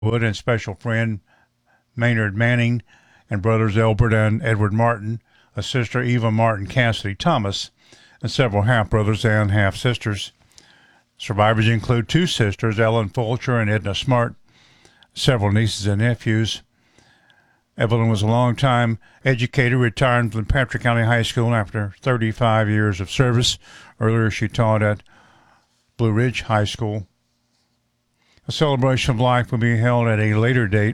Wood and special friend Maynard Manning, and brothers Albert and Edward Martin, a sister Eva Martin Cassidy Thomas, and several half-brothers and half-sisters. Survivors include two sisters, Ellen Fulcher and Edna Smart, several nieces and nephews. Evelyn was a long-time educator, retired from Patrick County High School after 35 years of service. Earlier, she taught at Blue Ridge High School. A celebration of life will be held at a later date.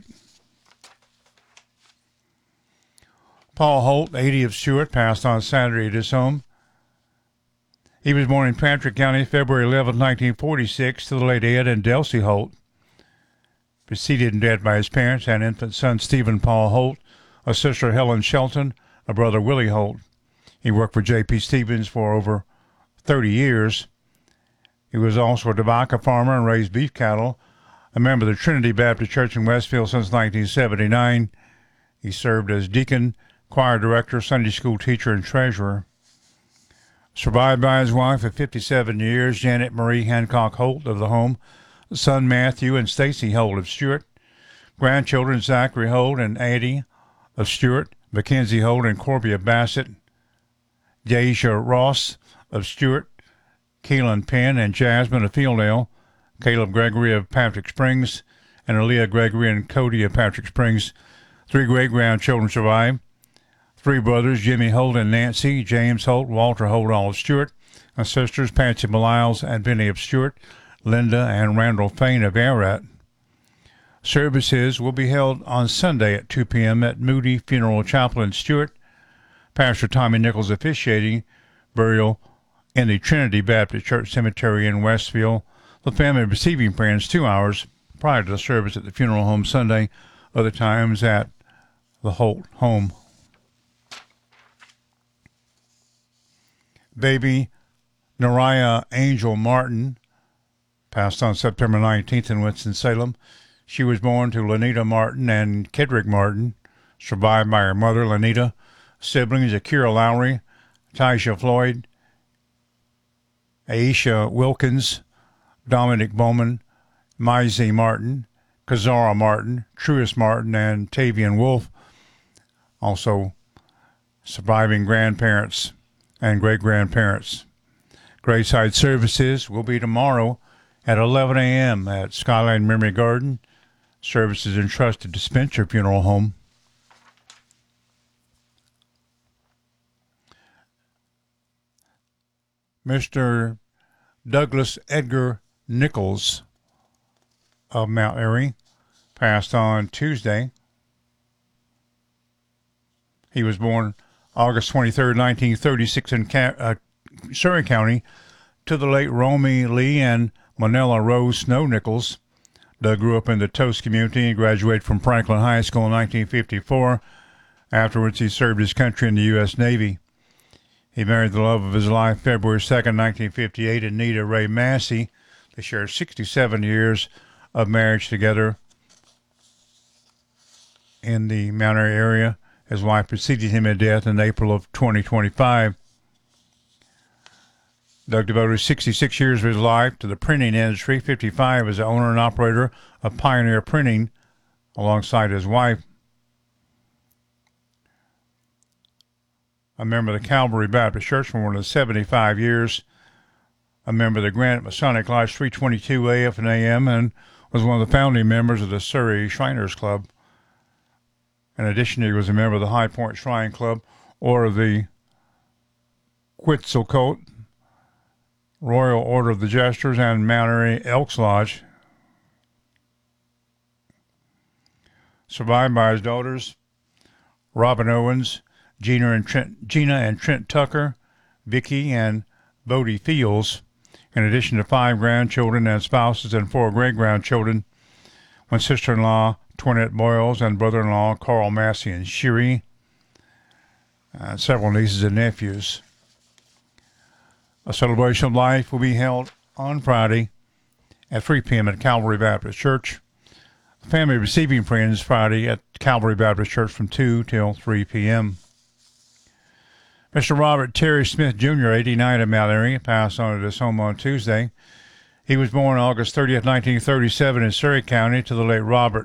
Paul Holt, 80 of Stuart, passed on Saturday at his home. He was born in Patrick County, February 11, 1946, to the late Ed and Delcy Holt. Preceded in death by his parents and infant son Stephen Paul Holt, a sister Helen Shelton, a brother Willie Holt. He worked for J.P. Stevens for over 30 years. He was also a tobacco farmer and raised beef cattle, a member of the Trinity Baptist Church in Westfield since 1979. He served as deacon, choir director, Sunday school teacher, and treasurer. Survived by his wife of 57 years, Janet Marie Hancock Holt of the home, son Matthew and Stacy Holt of Stuart, grandchildren Zachary Holt and Addie of Stuart, Mackenzie Holt and Corbia Bassett, Deasia Ross of Stuart, Keelan Penn and Jasmine of Fieldale, Caleb Gregory of Patrick Springs, and Aaliyah Gregory and Cody of Patrick Springs. 3 great-grandchildren survive. 3 brothers, Jimmy Holt and Nancy, James Holt, Walter Holt, all of Stuart, and sisters Patsy Beliles and Vinnie of Stuart, Linda and Randall Fain of Ararat. Services will be held on Sunday at 2 p.m. at Moody Funeral Chapel in Stuart. Pastor Tommy Nichols officiating. Burial in the Trinity Baptist Church Cemetery in Westfield. The family receiving prayers 2 hours prior to the service at the funeral home Sunday. Other times at the Holt home. Baby Nariah Angel Martin passed on September 19th in Winston-Salem. She was born to Lanita Martin and Kedrick Martin, survived by her mother, Lanita, siblings Akira Lowry, Tysia Floyd, Aisha Wilkins, Dominic Bowman, Maisie Martin, Kazara Martin, Truist Martin, and Tavian Wolf. Also surviving grandparents and great-grandparents. Graveside services will be tomorrow at 11 a.m. at Skyline Memory Garden. Services entrusted to Spencer Funeral Home. Mr. Douglas Edgar Nichols of Mount Airy passed on Tuesday. He was born August 23, 1936 in Surrey County to the late Romy Lee and Manella Rose Snow Nichols. Doug grew up in the Toast community and graduated from Franklin High School in 1954. Afterwards, he served his country in the U.S. Navy. He married the love of his life February 2, 1958, Anita Ray Massey. They shared 67 years of marriage together in the Mount Airy area. His wife preceded him in death in April of 2025. Doug devoted 66 years of his life to the printing industry, 55 as the owner and operator of Pioneer Printing alongside his wife. A member of the Calvary Baptist Church for more than 75 years. A member of the Granite Masonic Lodge 322 AF and AM, and was one of the founding members of the Surrey Shriners Club. In addition, he was a member of the High Point Shrine Club, or of the Quetzalcoatl, Royal Order of the Jesters, and Mount Airy Elks Lodge. Survived by his daughters, Robin Owens, Gina and Trent Tucker, Vicky and Bodie Fields, in addition to 5 grandchildren and spouses and 4 great-grandchildren, one sister-in-law, Toinette Boyles, and brother-in-law, Carl Massey and Sherry, and several nieces and nephews. A celebration of life will be held on Friday at 3 p.m. at Calvary Baptist Church. Family receiving friends Friday at Calvary Baptist Church from 2 till 3 p.m. Mr. Robert Terry Smith, Jr., 89 of Mount Airy, passed on at his home on Tuesday. He was born August 30th, 1937 in Surrey County to the late Robert